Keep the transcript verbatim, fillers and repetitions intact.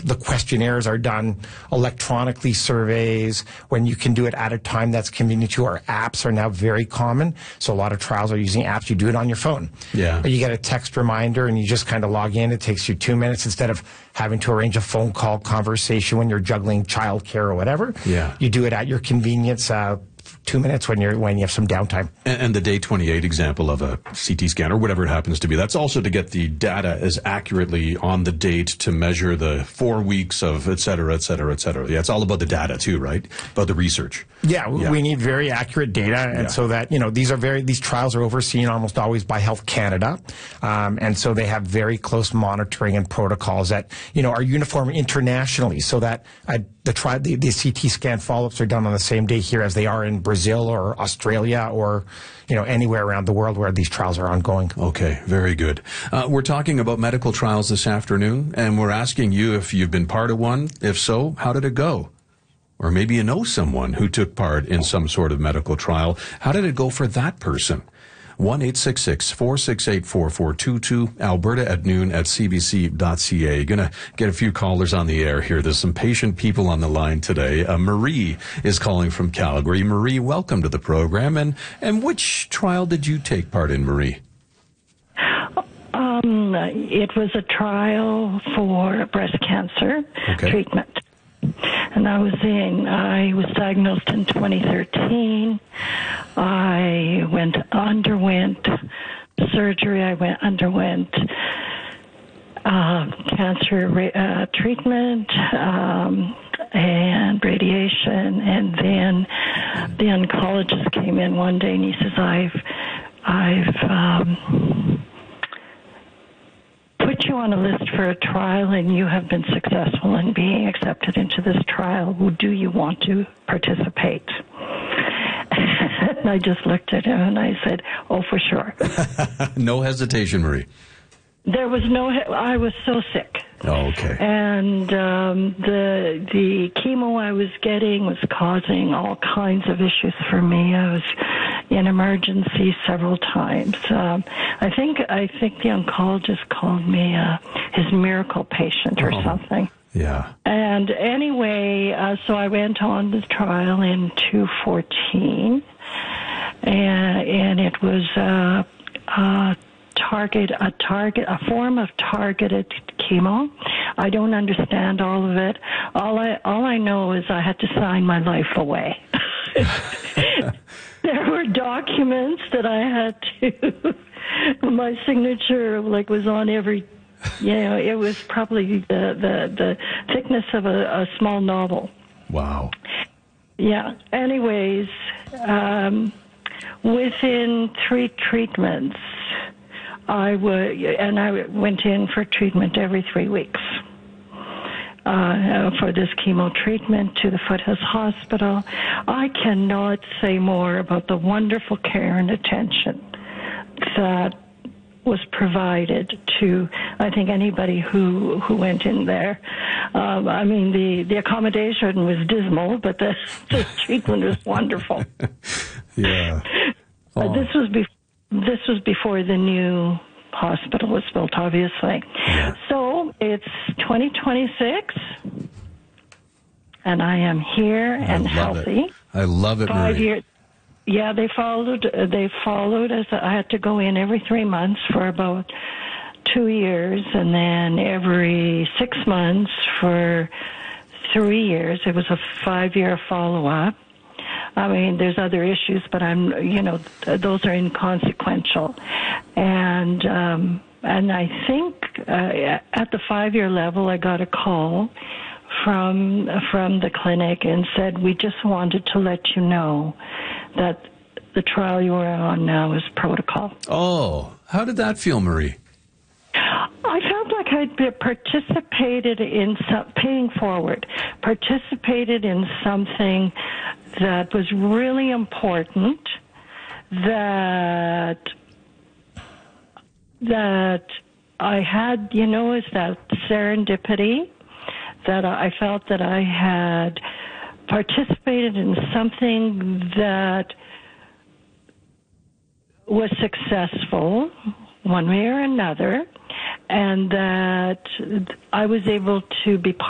the questionnaires are done electronically, surveys, when you can do it at a time that's convenient to you. Our apps are now very common. So a lot of trials are using apps. You do it on your phone. Yeah. Or you get a text reminder and you just kind of log in. It takes you two minutes instead of having to arrange a phone call conversation when you're juggling childcare or whatever. Yeah. You do it at your convenience, uh, two minutes when you're when you have some downtime. And, and the day twenty-eight example of a C T scan or whatever it happens to be, that's also to get the data as accurately on the date to measure the four weeks of et cetera, et cetera, et cetera. Yeah, it's all about the data too, right? About the research. Yeah, Yeah. we need very accurate data, and Yeah. so that, you know, these are very these trials are overseen almost always by Health Canada, um, and so they have very close monitoring and protocols that, you know, are uniform internationally, so that uh, the tri the, the C T scan follow-ups are done on the same day here as they are in Brazil or Australia or, you know, anywhere around the world where these trials are ongoing. Okay, very good. Uh, we're talking about medical trials this afternoon, and we're asking you if you've been part of one. If so, how did it go? Or maybe you know someone who took part in some sort of medical trial. How did it go for that person? one eight six six, four six eight, four four two two, Alberta at noon at c b c dot c a. Gonna get a few callers on the air here. There's some patient people on the line today. Uh, Marie is calling from Calgary. Marie, welcome to the program. And, and which trial did you take part in, Marie? Um, it was a trial for breast cancer Okay. treatment. And I was in, I was diagnosed in twenty thirteen. I went, underwent surgery. I went, underwent uh, cancer uh, treatment um, and radiation. And then the oncologist came in one day and he says, I've, I've, um, put you on a list for a trial and you have been successful in being accepted into this trial. Do you want to participate? And I just looked at him and I said, oh, for sure. No hesitation, Marie. There was no, I was so sick. Oh, okay. And um, the the chemo I was getting was causing all kinds of issues for me. I was in emergency several times. Um, I think I think the oncologist called me uh, his miracle patient or Oh. something. Yeah. And anyway, uh, so I went on the trial in two fourteen, and, and it was uh, uh, target a target a form of targeted chemo. I don't understand all of it. All I all I know is I had to sign my life away. There were documents that I had to. My signature like was on every. You know, it was probably the the, the thickness of a, a small novel. Wow. Yeah. Anyways, um, within three treatments, I would, and I went in for treatment every three weeks uh, for this chemo treatment to the Foothills Hospital. I cannot say more about the wonderful care and attention that was provided to, I think, anybody who who went in there. Um, I mean, the, the accommodation was dismal, but the, the treatment was wonderful. Yeah. Uh, Oh. this was bef- this was before the new hospital was built, obviously. Yeah. So it's twenty twenty-six, and I am here and I love healthy. it. I love it, Five Marie. years. Yeah, they followed. Uh, they followed as I had to go in every three months for about two years, and then every six months for three years. It was a five-year follow-up. I mean, there's other issues, but I'm, you know, th- those are inconsequential. And um, and I think uh, at the five-year level, I got a call from from the clinic and said, we just wanted to let you know that the trial you are on now is protocol. Oh, how did that feel, Marie? I felt like I'd be participated in some, paying forward, participated in something that was really important, that that I had, you know, is that serendipity, that I felt that I had participated in something that was successful one way or another, and that I was able to be part